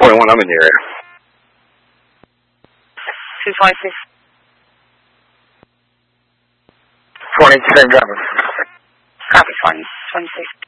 41, I'm in the area. 226. 20, same driver. Copy, 26.